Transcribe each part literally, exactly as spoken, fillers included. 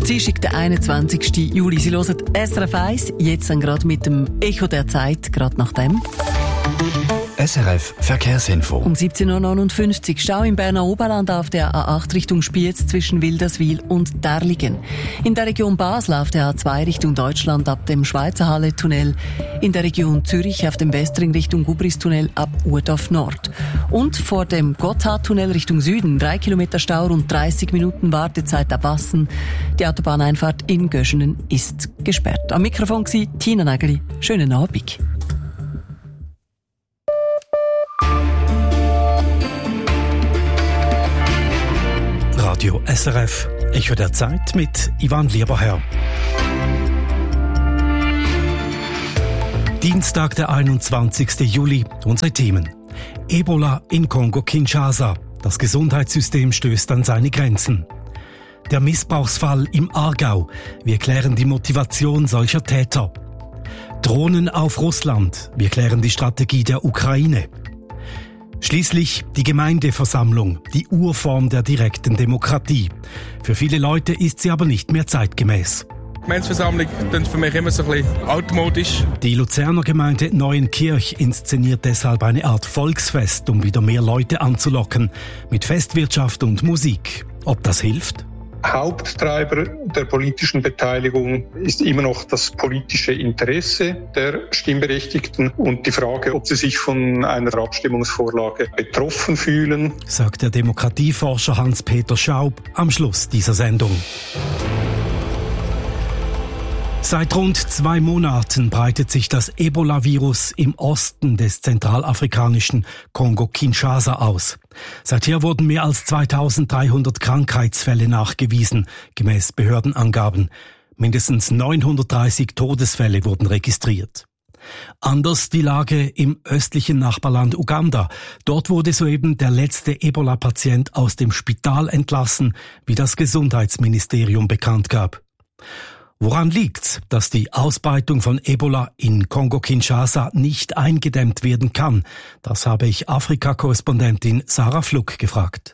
Dienstag, der einundzwanzigsten Juli. Sie hören S R F eins, jetzt dann gerade mit dem Echo der Zeit, gerade nach dem. S R F Verkehrsinfo. Um siebzehn Uhr neunundfünfzig Stau im Berner Oberland auf der A acht Richtung Spiez zwischen Wilderswil und Derligen. In der Region Basel auf der A zwei Richtung Deutschland ab dem Schweizer Halle-Tunnel. In der Region Zürich auf dem Westring Richtung Gubris-Tunnel ab Urdorf Nord. Und vor dem Gotthardtunnel Richtung Süden drei Kilometer Stau und dreißig Minuten Wartezeit ab Wassen. Die Autobahneinfahrt in Göschenen ist gesperrt. Am Mikrofon war Tina Nägeli. Schönen Abend. Radio S R F, Echo der Zeit mit Ivan Lieberherr. Dienstag, der einundzwanzigsten Juli, unsere Themen. Ebola in Kongo-Kinshasa. Das Gesundheitssystem stößt an seine Grenzen. Der Missbrauchsfall im Aargau. Wir klären die Motivation solcher Täter. Drohnen auf Russland. Wir klären die Strategie der Ukraine. Schließlich die Gemeindeversammlung, die Urform der direkten Demokratie. Für viele Leute ist sie aber nicht mehr zeitgemäß. Die Gemeindeversammlung klingt für mich immer so ein bisschen altmodisch. Die Luzerner Gemeinde Neuenkirch inszeniert deshalb eine Art Volksfest, um wieder mehr Leute anzulocken, mit Festwirtschaft und Musik. Ob das hilft? Haupttreiber der politischen Beteiligung ist immer noch das politische Interesse der Stimmberechtigten und die Frage, ob sie sich von einer Abstimmungsvorlage betroffen fühlen, sagt der Demokratieforscher Hans-Peter Schaub am Schluss dieser Sendung. Seit rund zwei Monaten breitet sich das Ebola-Virus im Osten des zentralafrikanischen Kongo-Kinshasa aus. Seither wurden mehr als zweitausenddreihundert Krankheitsfälle nachgewiesen, gemäß Behördenangaben. Mindestens neunhundertdreißig Todesfälle wurden registriert. Anders die Lage im östlichen Nachbarland Uganda. Dort wurde soeben der letzte Ebola-Patient aus dem Spital entlassen, wie das Gesundheitsministerium bekannt gab. Woran liegt's, dass die Ausbreitung von Ebola in Kongo-Kinshasa nicht eingedämmt werden kann? Das habe ich Afrika-Korrespondentin Sarah Fluck gefragt.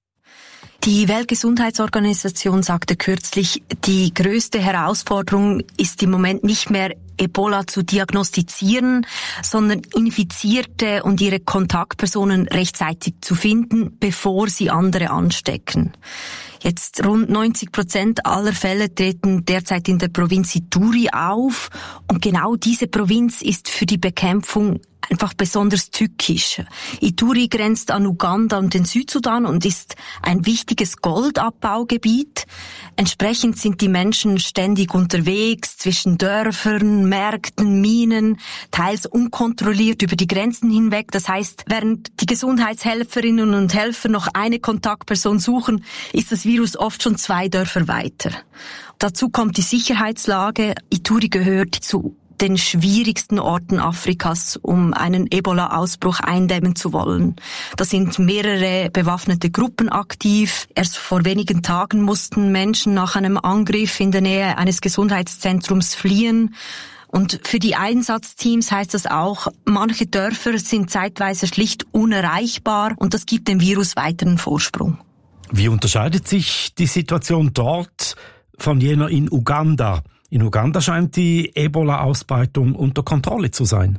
Die Weltgesundheitsorganisation sagte kürzlich, die größte Herausforderung ist im Moment nicht mehr Ebola zu diagnostizieren, sondern Infizierte und ihre Kontaktpersonen rechtzeitig zu finden, bevor sie andere anstecken. Jetzt rund neunzig Prozent aller Fälle treten derzeit in der Provinz Ituri auf und genau diese Provinz ist für die Bekämpfung einfach besonders tückisch. Ituri grenzt an Uganda und den Südsudan und ist ein wichtiges Goldabbaugebiet. Entsprechend sind die Menschen ständig unterwegs zwischen Dörfern, Märkten, Minen, teils unkontrolliert über die Grenzen hinweg. Das heißt, während die Gesundheitshelferinnen und Helfer noch eine Kontaktperson suchen, ist das Virus oft schon zwei Dörfer weiter. Dazu kommt die Sicherheitslage. Ituri gehört zu den schwierigsten Orten Afrikas, um einen Ebola-Ausbruch eindämmen zu wollen. Da sind mehrere bewaffnete Gruppen aktiv. Erst vor wenigen Tagen mussten Menschen nach einem Angriff in der Nähe eines Gesundheitszentrums fliehen. Und für die Einsatzteams heißt das auch, manche Dörfer sind zeitweise schlicht unerreichbar und das gibt dem Virus weiteren Vorsprung. Wie unterscheidet sich die Situation dort von jener in Uganda? In Uganda scheint die Ebola-Ausbreitung unter Kontrolle zu sein.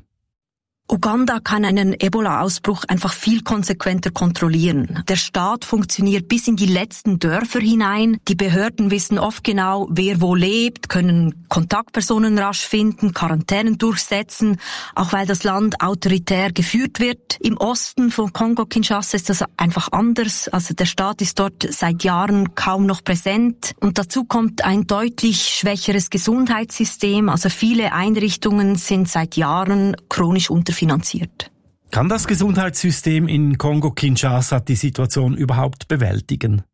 Uganda kann einen Ebola-Ausbruch einfach viel konsequenter kontrollieren. Der Staat funktioniert bis in die letzten Dörfer hinein. Die Behörden wissen oft genau, wer wo lebt, können Kontaktpersonen rasch finden, Quarantänen durchsetzen, auch weil das Land autoritär geführt wird. Im Osten von Kongo-Kinshasa ist das einfach anders. Also der Staat ist dort seit Jahren kaum noch präsent. Und dazu kommt ein deutlich schwächeres Gesundheitssystem. Also viele Einrichtungen sind seit Jahren chronisch unterfinanziert. Kann das Gesundheitssystem in Kongo-Kinshasa die Situation überhaupt bewältigen?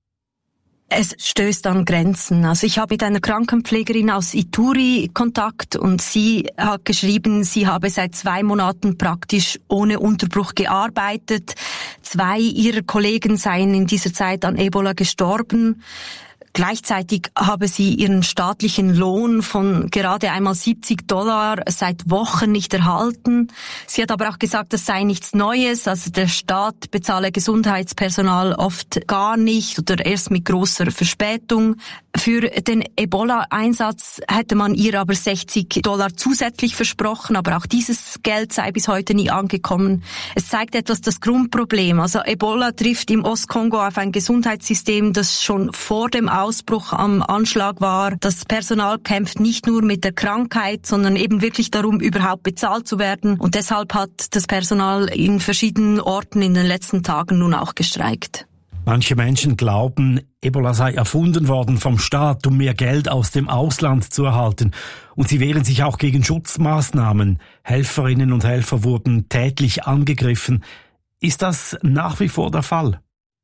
Es stößt an Grenzen. Also ich habe mit einer Krankenpflegerin aus Ituri Kontakt und sie hat geschrieben, sie habe seit zwei Monaten praktisch ohne Unterbruch gearbeitet. Zwei ihrer Kollegen seien in dieser Zeit an Ebola gestorben. Gleichzeitig habe sie ihren staatlichen Lohn von gerade einmal siebzig Dollar seit Wochen nicht erhalten. Sie hat aber auch gesagt, das sei nichts Neues. Also der Staat bezahle Gesundheitspersonal oft gar nicht oder erst mit großer Verspätung. Für den Ebola-Einsatz hätte man ihr aber sechzig Dollar zusätzlich versprochen, aber auch dieses Geld sei bis heute nie angekommen. Es zeigt etwas das Grundproblem. Also Ebola trifft im Ostkongo auf ein Gesundheitssystem, das schon vor dem Ausbruch am Anschlag war. Das Personal kämpft nicht nur mit der Krankheit, sondern eben wirklich darum, überhaupt bezahlt zu werden. Und deshalb hat das Personal in verschiedenen Orten in den letzten Tagen nun auch gestreikt. Manche Menschen glauben, Ebola sei erfunden worden vom Staat, um mehr Geld aus dem Ausland zu erhalten. Und sie wehren sich auch gegen Schutzmaßnahmen. Helferinnen und Helfer wurden tätlich angegriffen. Ist das nach wie vor der Fall?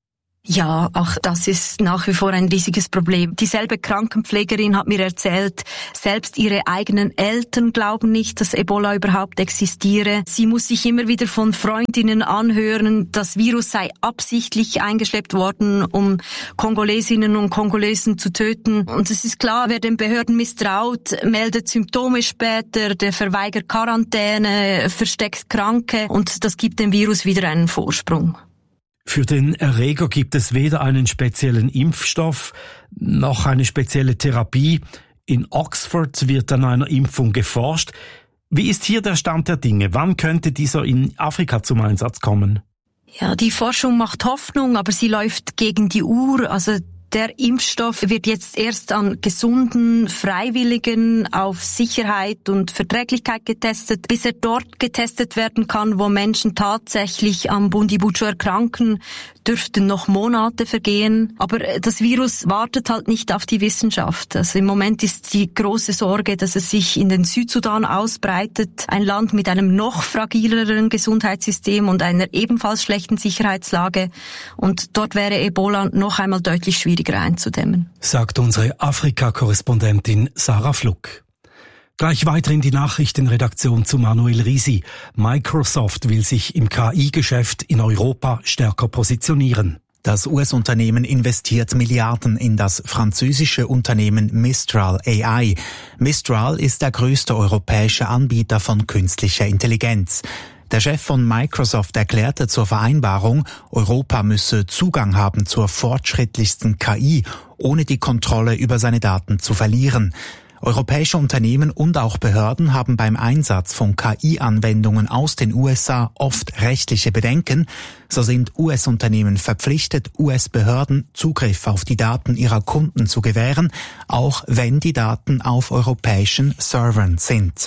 Ja, auch das ist nach wie vor ein riesiges Problem. Dieselbe Krankenpflegerin hat mir erzählt, selbst ihre eigenen Eltern glauben nicht, dass Ebola überhaupt existiere. Sie muss sich immer wieder von Freundinnen anhören, das Virus sei absichtlich eingeschleppt worden, um Kongolesinnen und Kongolesen zu töten. Und es ist klar, wer den Behörden misstraut, meldet Symptome später, der verweigert Quarantäne, versteckt Kranke und das gibt dem Virus wieder einen Vorsprung. Für den Erreger gibt es weder einen speziellen Impfstoff noch eine spezielle Therapie. In Oxford wird an einer Impfung geforscht. Wie ist hier der Stand der Dinge? Wann könnte dieser in Afrika zum Einsatz kommen? Ja, die Forschung macht Hoffnung, aber sie läuft gegen die Uhr. Also der Impfstoff wird jetzt erst an gesunden Freiwilligen auf Sicherheit und Verträglichkeit getestet, bis er dort getestet werden kann, wo Menschen tatsächlich am Bundibujo erkranken, dürften noch Monate vergehen. Aber das Virus wartet halt nicht auf die Wissenschaft. Also im Moment ist die große Sorge, dass es sich in den Südsudan ausbreitet, ein Land mit einem noch fragileren Gesundheitssystem und einer ebenfalls schlechten Sicherheitslage. Und dort wäre Ebola noch einmal deutlich schwieriger einzudämmen. Sagt unsere Afrika-Korrespondentin Sarah Fluck. Gleich weiter in die Nachrichtenredaktion zu Manuel Risi. Microsoft will sich im K I-Geschäft in Europa stärker positionieren. Das U S-Unternehmen investiert Milliarden in das französische Unternehmen Mistral A I. Mistral ist der größte europäische Anbieter von künstlicher Intelligenz. Der Chef von Microsoft erklärte zur Vereinbarung, Europa müsse Zugang haben zur fortschrittlichsten K I, ohne die Kontrolle über seine Daten zu verlieren. Europäische Unternehmen und auch Behörden haben beim Einsatz von K I-Anwendungen aus den U S A oft rechtliche Bedenken. So sind U S-Unternehmen verpflichtet, U S-Behörden Zugriff auf die Daten ihrer Kunden zu gewähren, auch wenn die Daten auf europäischen Servern sind.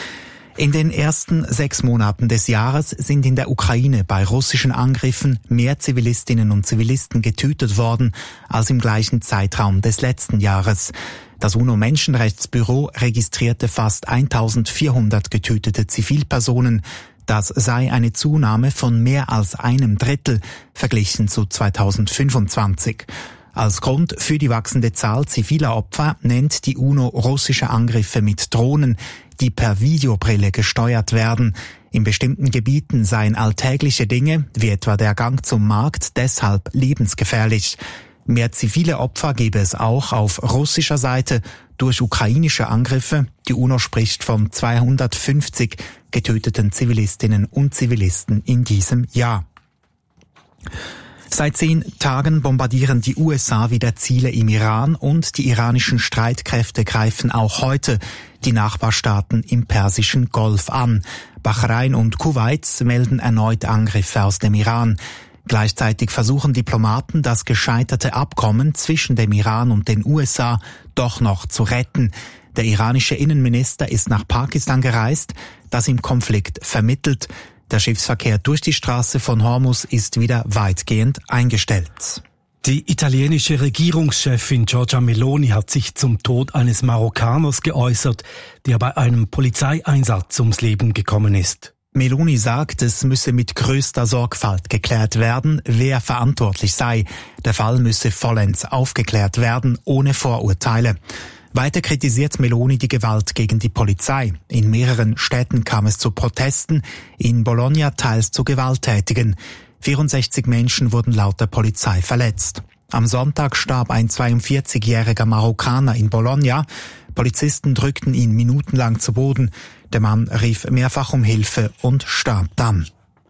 In den ersten sechs Monaten des Jahres sind in der Ukraine bei russischen Angriffen mehr Zivilistinnen und Zivilisten getötet worden als im gleichen Zeitraum des letzten Jahres. Das UNO-Menschenrechtsbüro registrierte fast eintausendvierhundert getötete Zivilpersonen. Das sei eine Zunahme von mehr als einem Drittel verglichen zu zweitausendfünfundzwanzig. Als Grund für die wachsende Zahl ziviler Opfer nennt die UNO russische Angriffe mit Drohnen, die per Videobrille gesteuert werden. In bestimmten Gebieten seien alltägliche Dinge, wie etwa der Gang zum Markt, deshalb lebensgefährlich. Mehr zivile Opfer gebe es auch auf russischer Seite durch ukrainische Angriffe. Die UNO spricht von zweihundertfünfzig getöteten Zivilistinnen und Zivilisten in diesem Jahr. Seit zehn Tagen bombardieren die U S A wieder Ziele im Iran und die iranischen Streitkräfte greifen auch heute die Nachbarstaaten im Persischen Golf an. Bahrain und Kuwait melden erneut Angriffe aus dem Iran. Gleichzeitig versuchen Diplomaten, das gescheiterte Abkommen zwischen dem Iran und den U S A doch noch zu retten. Der iranische Innenminister ist nach Pakistan gereist, das im Konflikt vermittelt. Der Schiffsverkehr durch die Straße von Hormuz ist wieder weitgehend eingestellt. Die italienische Regierungschefin Giorgia Meloni hat sich zum Tod eines Marokkaners geäußert, der bei einem Polizeieinsatz ums Leben gekommen ist. Meloni sagt, es müsse mit größter Sorgfalt geklärt werden, wer verantwortlich sei. Der Fall müsse vollends aufgeklärt werden, ohne Vorurteile. Weiter kritisiert Meloni die Gewalt gegen die Polizei. In mehreren Städten kam es zu Protesten, in Bologna teils zu Gewalttätigen. vierundsechzig Menschen wurden laut der Polizei verletzt. Am Sonntag starb ein zweiundvierzigjähriger Marokkaner in Bologna. Polizisten drückten ihn minutenlang zu Boden. Der Mann rief mehrfach um Hilfe und starb dann.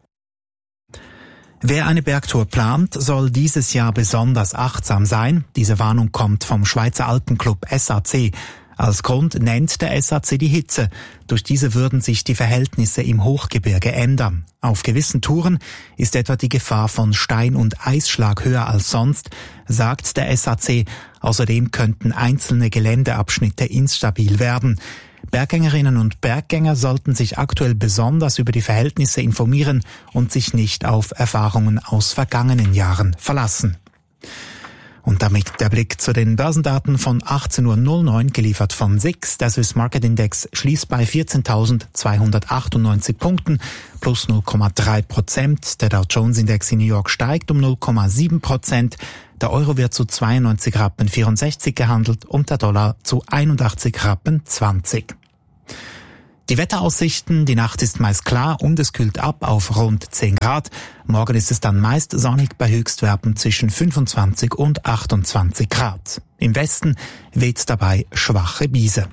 Wer eine Bergtour plant, soll dieses Jahr besonders achtsam sein. Diese Warnung kommt vom Schweizer Alpenclub S A C. Als Grund nennt der S A C die Hitze. Durch diese würden sich die Verhältnisse im Hochgebirge ändern. Auf gewissen Touren ist etwa die Gefahr von Stein- und Eisschlag höher als sonst, sagt der S A C. Außerdem könnten einzelne Geländeabschnitte instabil werden. Berggängerinnen und Berggänger sollten sich aktuell besonders über die Verhältnisse informieren und sich nicht auf Erfahrungen aus vergangenen Jahren verlassen. Und damit der Blick zu den Börsendaten von achtzehn Uhr neun, geliefert von S I X. Der Swiss Market Index schließt bei vierzehntausendzweihundertachtundneunzig Punkten, plus null Komma drei Prozent. Der Dow Jones Index in New York steigt um null Komma sieben Prozent. Der Euro wird zu zweiundneunzig Rappen vierundsechzig gehandelt und der Dollar zu einundachtzig Rappen zwanzig. Die Wetteraussichten: Die Nacht ist meist klar und es kühlt ab auf rund zehn Grad. Morgen ist es dann meist sonnig bei Höchstwerten zwischen fünfundzwanzig und achtundzwanzig Grad. Im Westen weht dabei schwache Brise.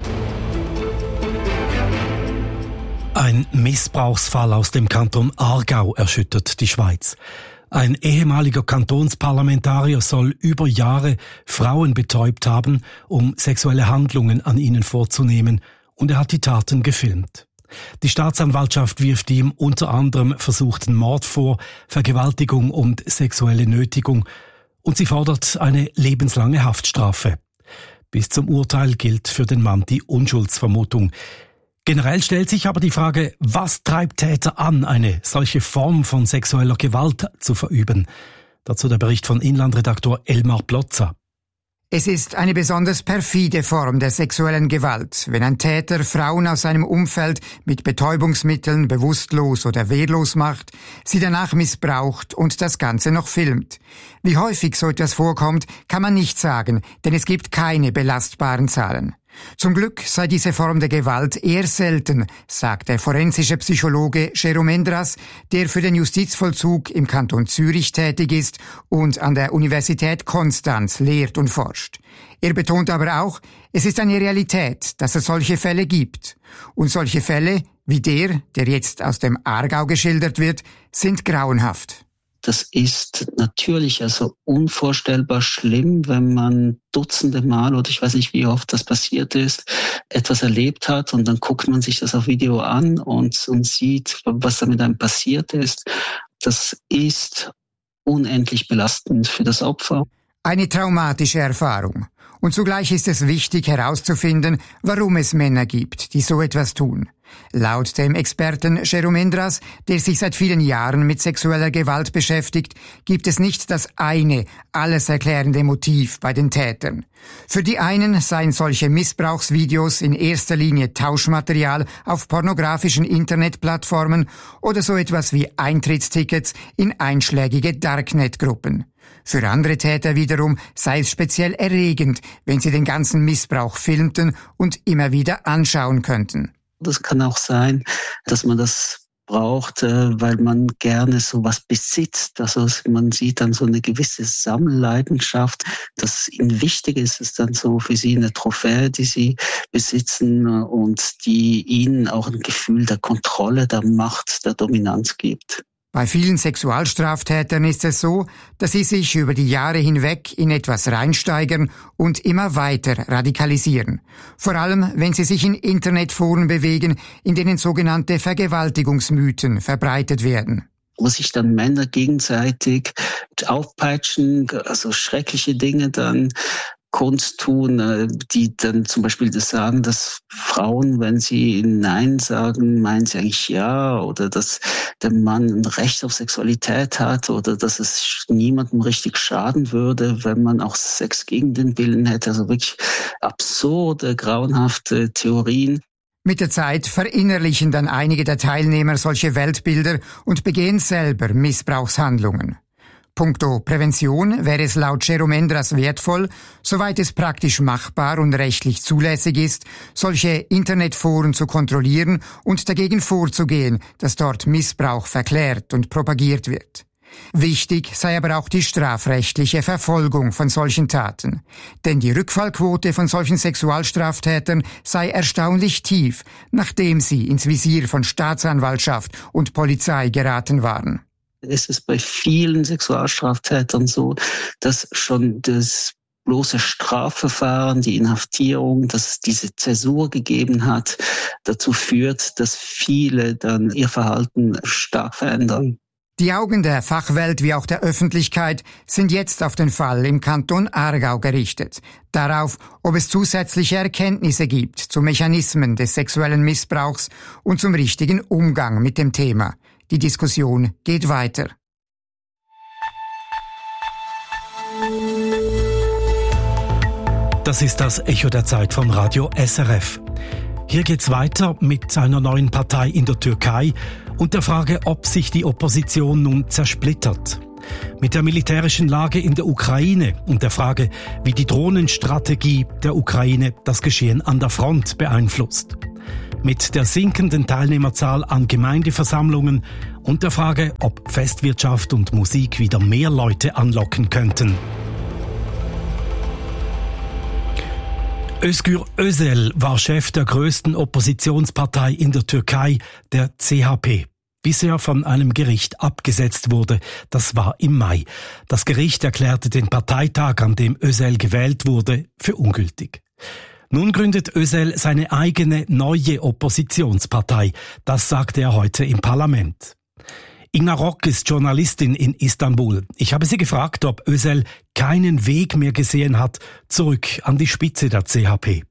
Ein Missbrauchsfall aus dem Kanton Aargau erschüttert die Schweiz. Ein ehemaliger Kantonsparlamentarier soll über Jahre Frauen betäubt haben, um sexuelle Handlungen an ihnen vorzunehmen, und er hat die Taten gefilmt. Die Staatsanwaltschaft wirft ihm unter anderem versuchten Mord vor, Vergewaltigung und sexuelle Nötigung, und sie fordert eine lebenslange Haftstrafe. Bis zum Urteil gilt für den Mann die Unschuldsvermutung. Generell stellt sich aber die Frage, was treibt Täter an, eine solche Form von sexueller Gewalt zu verüben? Dazu der Bericht von Inlandredaktor Elmar Plotzer. Es ist eine besonders perfide Form der sexuellen Gewalt, wenn ein Täter Frauen aus seinem Umfeld mit Betäubungsmitteln bewusstlos oder wehrlos macht, sie danach missbraucht und das Ganze noch filmt. Wie häufig so etwas vorkommt, kann man nicht sagen, denn es gibt keine belastbaren Zahlen. Zum Glück sei diese Form der Gewalt eher selten, sagt der forensische Psychologe Jérôme Endras, der für den Justizvollzug im Kanton Zürich tätig ist und an der Universität Konstanz lehrt und forscht. Er betont aber auch, es ist eine Realität, dass es solche Fälle gibt. Und solche Fälle, wie der, der jetzt aus dem Aargau geschildert wird, sind grauenhaft. Das ist natürlich also unvorstellbar schlimm, wenn man Dutzende Mal, oder ich weiß nicht, wie oft das passiert ist, etwas erlebt hat und dann guckt man sich das auf Video an und, und sieht, was da mit einem passiert ist. Das ist unendlich belastend für das Opfer. Eine traumatische Erfahrung. Und zugleich ist es wichtig herauszufinden, warum es Männer gibt, die so etwas tun. Laut dem Experten Jérôme Endras, der sich seit vielen Jahren mit sexueller Gewalt beschäftigt, gibt es nicht das eine, alles erklärende Motiv bei den Tätern. Für die einen seien solche Missbrauchsvideos in erster Linie Tauschmaterial auf pornografischen Internetplattformen oder so etwas wie Eintrittstickets in einschlägige Darknet-Gruppen. Für andere Täter wiederum sei es speziell erregend, wenn sie den ganzen Missbrauch filmten und immer wieder anschauen könnten. Das kann auch sein, dass man das braucht, weil man gerne sowas besitzt. Also man sieht dann so eine gewisse Sammelleidenschaft. Das ihnen wichtig ist, ist dann so für sie eine Trophäe, die sie besitzen und die ihnen auch ein Gefühl der Kontrolle, der Macht, der Dominanz gibt. Bei vielen Sexualstraftätern ist es so, dass sie sich über die Jahre hinweg in etwas reinsteigern und immer weiter radikalisieren. Vor allem, wenn sie sich in Internetforen bewegen, in denen sogenannte Vergewaltigungsmythen verbreitet werden. Wo sich dann Männer gegenseitig aufpeitschen, also schreckliche Dinge dann kundtun, die dann zum Beispiel das sagen, dass Frauen, wenn sie Nein sagen, meinen sie eigentlich Ja, oder dass der Mann ein Recht auf Sexualität hat oder dass es niemandem richtig schaden würde, wenn man auch Sex gegen den Willen hätte. Also wirklich absurde, grauenhafte Theorien. Mit der Zeit verinnerlichen dann einige der Teilnehmer solche Weltbilder und begehen selber Missbrauchshandlungen. Punkto Prävention wäre es laut Jérôme Endras wertvoll, soweit es praktisch machbar und rechtlich zulässig ist, solche Internetforen zu kontrollieren und dagegen vorzugehen, dass dort Missbrauch verklärt und propagiert wird. Wichtig sei aber auch die strafrechtliche Verfolgung von solchen Taten. Denn die Rückfallquote von solchen Sexualstraftätern sei erstaunlich tief, nachdem sie ins Visier von Staatsanwaltschaft und Polizei geraten waren. Es ist bei vielen Sexualstraftätern so, dass schon das bloße Strafverfahren, die Inhaftierung, dass es diese Zäsur gegeben hat, dazu führt, dass viele dann ihr Verhalten stark verändern. Die Augen der Fachwelt wie auch der Öffentlichkeit sind jetzt auf den Fall im Kanton Aargau gerichtet. Darauf, ob es zusätzliche Erkenntnisse gibt zu Mechanismen des sexuellen Missbrauchs und zum richtigen Umgang mit dem Thema. Die Diskussion geht weiter. Das ist das Echo der Zeit vom Radio S R F. Hier geht's weiter mit einer neuen Partei in der Türkei und der Frage, ob sich die Opposition nun zersplittert. Mit der militärischen Lage in der Ukraine und der Frage, wie die Drohnenstrategie der Ukraine das Geschehen an der Front beeinflusst. Mit der sinkenden Teilnehmerzahl an Gemeindeversammlungen und der Frage, ob Festwirtschaft und Musik wieder mehr Leute anlocken könnten. Özgür Özel war Chef der größten Oppositionspartei in der Türkei, der C H P. Bis er von einem Gericht abgesetzt wurde. Das war im Mai. Das Gericht erklärte den Parteitag, an dem Özel gewählt wurde, für ungültig. Nun gründet Özel seine eigene neue Oppositionspartei. Das sagte er heute im Parlament. Inga Rock ist Journalistin in Istanbul. Ich habe sie gefragt, ob Özel keinen Weg mehr gesehen hat, zurück an die Spitze der C H P.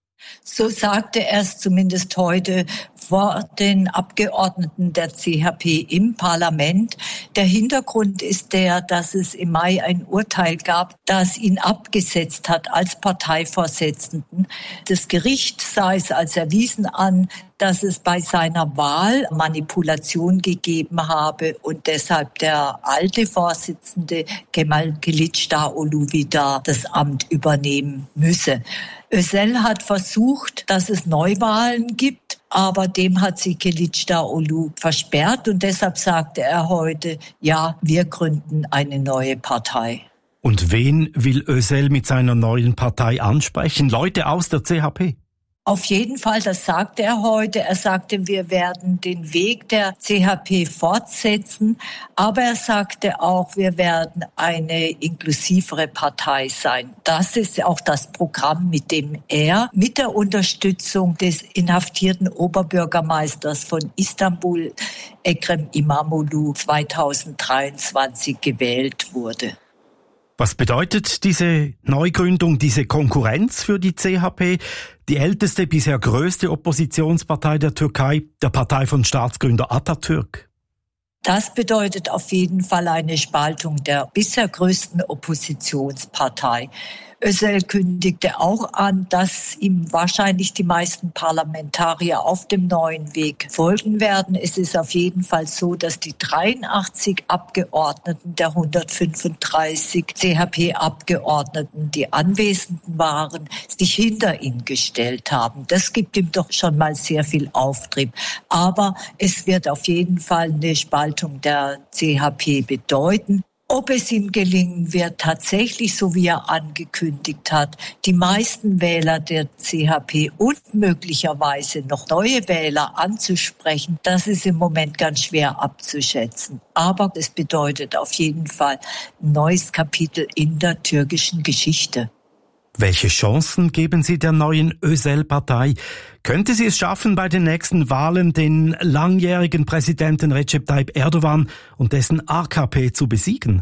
So sagte er es zumindest heute vor den Abgeordneten der C H P im Parlament. Der Hintergrund ist der, dass es im Mai ein Urteil gab, das ihn abgesetzt hat als Parteivorsitzenden. Das Gericht sah es als erwiesen an, dass es bei seiner Wahl Manipulation gegeben habe und deshalb der alte Vorsitzende Kemal Kılıçdaroğlu wieder das Amt übernehmen müsse. Özel hat versucht, dass es Neuwahlen gibt, aber dem hat sich Kılıçdaroğlu versperrt und deshalb sagte er heute, ja, wir gründen eine neue Partei. Und wen will Özel mit seiner neuen Partei ansprechen? Leute aus der C H P? Auf jeden Fall, das sagte er heute. Er sagte, wir werden den Weg der C H P fortsetzen. Aber er sagte auch, wir werden eine inklusivere Partei sein. Das ist auch das Programm, mit dem er mit der Unterstützung des inhaftierten Oberbürgermeisters von Istanbul, Ekrem İmamoğlu, zweitausenddreiundzwanzig gewählt wurde. Was bedeutet diese Neugründung, diese Konkurrenz für die C H P? Die älteste, bisher größte Oppositionspartei der Türkei, der Partei von Staatsgründer Atatürk. Das bedeutet auf jeden Fall eine Spaltung der bisher größten Oppositionspartei. Özel kündigte auch an, dass ihm wahrscheinlich die meisten Parlamentarier auf dem neuen Weg folgen werden. Es ist auf jeden Fall so, dass die dreiundachtzig Abgeordneten der hundertfünfunddreißig C H P-Abgeordneten, die Anwesenden waren, sich hinter ihn gestellt haben. Das gibt ihm doch schon mal sehr viel Auftrieb. Aber es wird auf jeden Fall eine Spaltung der C H P bedeuten. Ob es ihm gelingen wird, tatsächlich, so wie er angekündigt hat, die meisten Wähler der C H P und möglicherweise noch neue Wähler anzusprechen, das ist im Moment ganz schwer abzuschätzen. Aber es bedeutet auf jeden Fall ein neues Kapitel in der türkischen Geschichte. Welche Chancen geben Sie der neuen Özel-Partei? Könnte sie es schaffen, bei den nächsten Wahlen den langjährigen Präsidenten Recep Tayyip Erdogan und dessen A K P zu besiegen?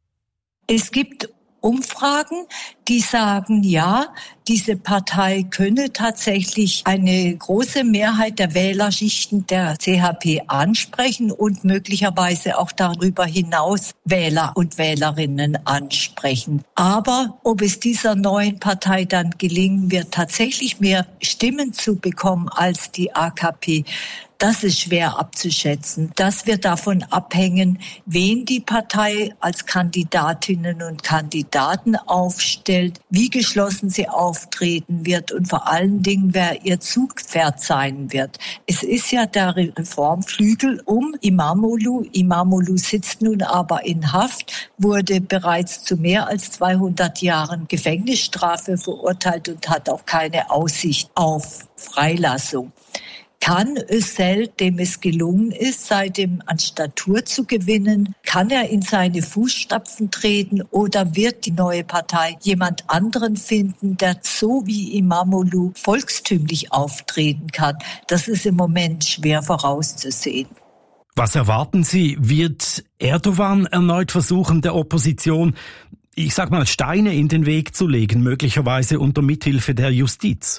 Es gibt Umfragen, die sagen, ja, diese Partei könne tatsächlich eine große Mehrheit der Wählerschichten der C H P ansprechen und möglicherweise auch darüber hinaus Wähler und Wählerinnen ansprechen. Aber ob es dieser neuen Partei dann gelingen wird, tatsächlich mehr Stimmen zu bekommen als die A K P, Das ist schwer abzuschätzen. Das wird davon abhängen, wen die Partei als Kandidatinnen und Kandidaten aufstellt, wie geschlossen sie auftreten wird und vor allen Dingen, wer ihr Zugpferd sein wird. Es ist ja der Reformflügel um Imamoglu. Imamoglu sitzt nun aber in Haft, wurde bereits zu mehr als zweihundert Jahren Gefängnisstrafe verurteilt und hat auch keine Aussicht auf Freilassung. Kann Özel, dem es gelungen ist, seitdem an Statur zu gewinnen, kann er in seine Fußstapfen treten oder wird die neue Partei jemand anderen finden, der so wie Imamoglu volkstümlich auftreten kann? Das ist im Moment schwer vorauszusehen. Was erwarten Sie? Wird Erdogan erneut versuchen, der Opposition, ich sag mal, Steine in den Weg zu legen, möglicherweise unter Mithilfe der Justiz?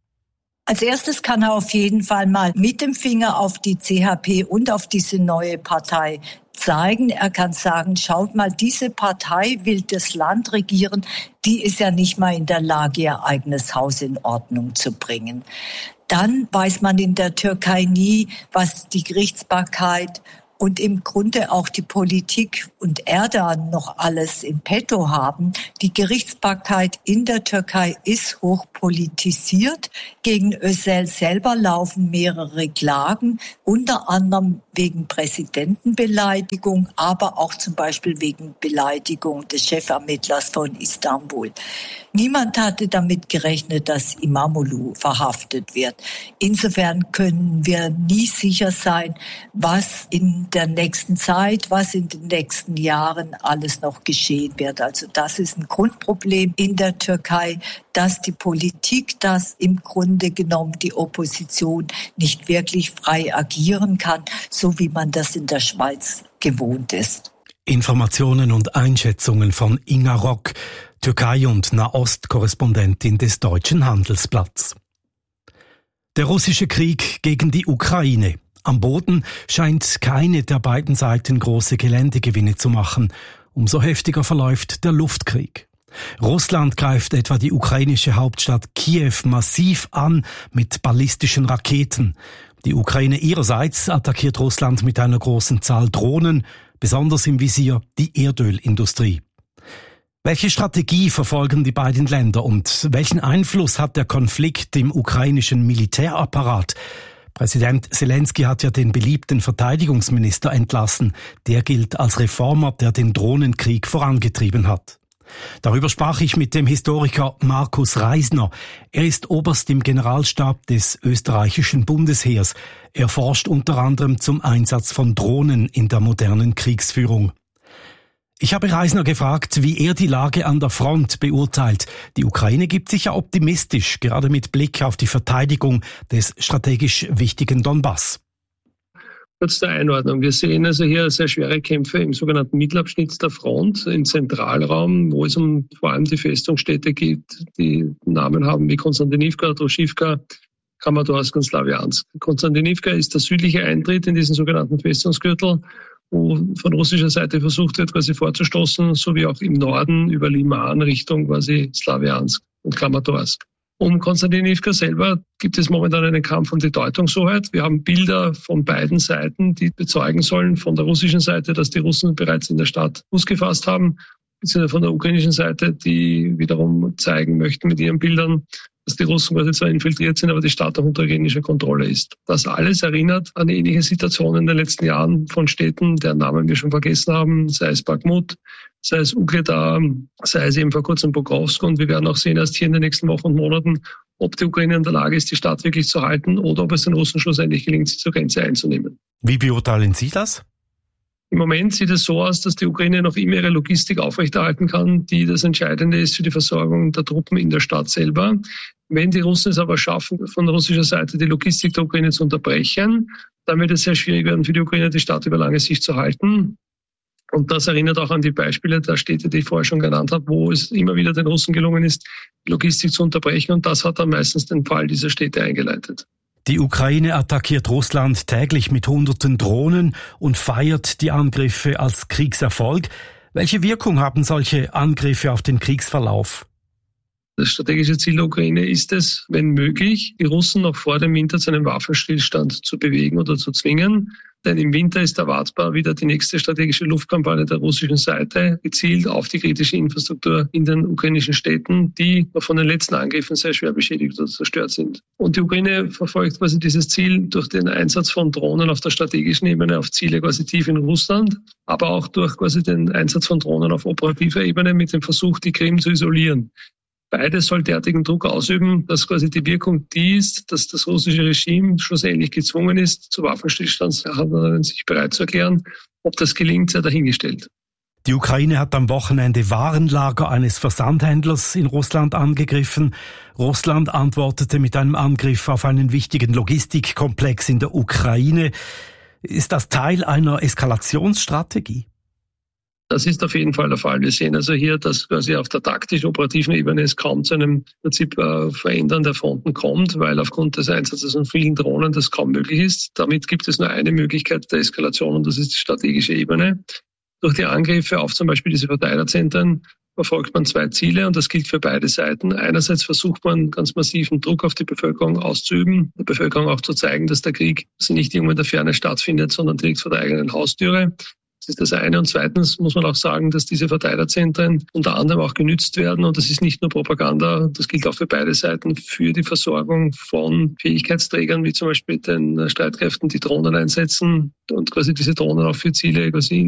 Als erstes kann er auf jeden Fall mal mit dem Finger auf die C H P und auf diese neue Partei zeigen. Er kann sagen, schaut mal, diese Partei will das Land regieren, die ist ja nicht mal in der Lage, ihr eigenes Haus in Ordnung zu bringen. Dann weiß man in der Türkei nie, was die Gerichtsbarkeit und im Grunde auch die Politik und Erdogan noch alles im Petto haben. Die Gerichtsbarkeit in der Türkei ist hochpolitisiert. Gegen Özel selber laufen mehrere Klagen, unter anderem wegen Präsidentenbeleidigung, aber auch zum Beispiel wegen Beleidigung des Chefermittlers von Istanbul. Niemand hatte damit gerechnet, dass Imamoglu verhaftet wird. Insofern können wir nie sicher sein, was in der nächsten Zeit, was in den nächsten Jahren alles noch geschehen wird. Also das ist ein Grundproblem in der Türkei, dass die Politik, dass im Grunde genommen die Opposition nicht wirklich frei agieren kann, so wie man das in der Schweiz gewohnt ist. Informationen und Einschätzungen von Inga Rock, Türkei- und Nahost-Korrespondentin des Deutschen Handelsblatts. Der russische Krieg gegen die Ukraine. Am Boden scheint keine der beiden Seiten große Geländegewinne zu machen. Umso heftiger verläuft der Luftkrieg. Russland greift etwa die ukrainische Hauptstadt Kiew massiv an mit ballistischen Raketen. Die Ukraine ihrerseits attackiert Russland mit einer großen Zahl Drohnen, besonders im Visier die Erdölindustrie. Welche Strategie verfolgen die beiden Länder und welchen Einfluss hat der Konflikt im ukrainischen Militärapparat? Präsident Zelensky hat ja den beliebten Verteidigungsminister entlassen. Der gilt als Reformer, der den Drohnenkrieg vorangetrieben hat. Darüber sprach ich mit dem Historiker Markus Reisner. Er ist Oberst im Generalstab des österreichischen Bundesheers. Er forscht unter anderem zum Einsatz von Drohnen in der modernen Kriegsführung. Ich habe Reisner gefragt, wie er die Lage an der Front beurteilt. Die Ukraine gibt sich ja optimistisch, gerade mit Blick auf die Verteidigung des strategisch wichtigen Donbass. Kurz zur Einordnung. Wir sehen also hier sehr schwere Kämpfe im sogenannten Mittelabschnitt der Front, im Zentralraum, wo es um vor allem die Festungsstädte geht, die Namen haben wie Konstantinivka, Droschivka, Kramatorsk und Slawiansk. Konstantinivka ist der südliche Eintritt in diesen sogenannten Festungsgürtel, wo von russischer Seite versucht wird, quasi vorzustoßen, sowie auch im Norden über Liman Richtung quasi Slawiansk und Kramatorsk. Um Konstantinivka selber gibt es momentan einen Kampf um die Deutungshoheit. Wir haben Bilder von beiden Seiten, die bezeugen sollen von der russischen Seite, dass die Russen bereits in der Stadt Fuß gefasst haben, beziehungsweise von der ukrainischen Seite, die wiederum zeigen möchten mit ihren Bildern, dass die Russen quasi zwar infiltriert sind, aber die Stadt auch unter ukrainischer Kontrolle ist. Das alles erinnert an ähnliche Situationen in den letzten Jahren von Städten, deren Namen wir schon vergessen haben, sei es Bakhmut, sei es Ugledar, sei es eben vor kurzem Pokrovsk. Und wir werden auch sehen, erst hier in den nächsten Wochen und Monaten, ob die Ukraine in der Lage ist, die Stadt wirklich zu halten oder ob es den Russen schlussendlich gelingt, sie zur Grenze einzunehmen. Wie beurteilen Sie das? Im Moment sieht es so aus, dass die Ukraine noch immer ihre Logistik aufrechterhalten kann, die das Entscheidende ist für die Versorgung der Truppen in der Stadt selber. Wenn die Russen es aber schaffen, von russischer Seite die Logistik der Ukraine zu unterbrechen, dann wird es sehr schwierig werden für die Ukraine, die Stadt über lange Sicht zu halten. Und das erinnert auch an die Beispiele der Städte, die ich vorher schon genannt habe, wo es immer wieder den Russen gelungen ist, die Logistik zu unterbrechen. Und das hat dann meistens den Fall dieser Städte eingeleitet. Die Ukraine attackiert Russland täglich mit hunderten Drohnen und feiert die Angriffe als Kriegserfolg. Welche Wirkung haben solche Angriffe auf den Kriegsverlauf? Das strategische Ziel der Ukraine ist es, wenn möglich, die Russen noch vor dem Winter zu einem Waffenstillstand zu bewegen oder zu zwingen. Denn im Winter ist erwartbar wieder die nächste strategische Luftkampagne der russischen Seite, gezielt auf die kritische Infrastruktur in den ukrainischen Städten, die von den letzten Angriffen sehr schwer beschädigt oder zerstört sind. Und die Ukraine verfolgt quasi dieses Ziel durch den Einsatz von Drohnen auf der strategischen Ebene auf Ziele quasi tief in Russland, aber auch durch quasi den Einsatz von Drohnen auf operativer Ebene mit dem Versuch, die Krim zu isolieren. Beides soll derartigen Druck ausüben, dass quasi die Wirkung die ist, dass das russische Regime schlussendlich gezwungen ist, zu Waffenstillstandsverhandlungen sich bereit zu erklären. Ob das gelingt, sei dahingestellt. Die Ukraine hat am Wochenende Warenlager eines Versandhändlers in Russland angegriffen. Russland antwortete mit einem Angriff auf einen wichtigen Logistikkomplex in der Ukraine. Ist das Teil einer Eskalationsstrategie? Das ist auf jeden Fall der Fall. Wir sehen also hier, dass quasi auf der taktisch-operativen Ebene es kaum zu einem Prinzip äh, Verändern der Fronten kommt, weil aufgrund des Einsatzes von vielen Drohnen das kaum möglich ist. Damit gibt es nur eine Möglichkeit der Eskalation und das ist die strategische Ebene. Durch die Angriffe auf zum Beispiel diese Verteilerzentren verfolgt man zwei Ziele und das gilt für beide Seiten. Einerseits versucht man ganz massiven Druck auf die Bevölkerung auszuüben, der Bevölkerung auch zu zeigen, dass der Krieg also nicht irgendwo in der Ferne stattfindet, sondern direkt vor der eigenen Haustüre. Das ist das eine. Und zweitens muss man auch sagen, dass diese Verteilerzentren unter anderem auch genützt werden. Und das ist nicht nur Propaganda, das gilt auch für beide Seiten, für die Versorgung von Fähigkeitsträgern, wie zum Beispiel den Streitkräften, die Drohnen einsetzen und quasi diese Drohnen auch für Ziele quasi